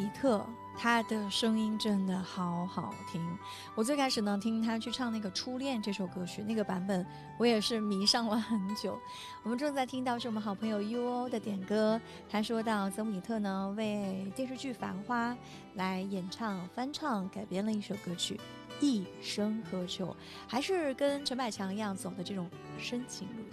比特他的声音真的好好听，我最开始呢听他去唱那个《初恋》这首歌曲，那个版本我也是迷上了很久。我们正在听到是我们好朋友 UO 的点歌，他说到曾比特呢为电视剧《繁花》来演唱翻唱改编了一首歌曲《一生何求》，还是跟陈百强一样走的这种深情路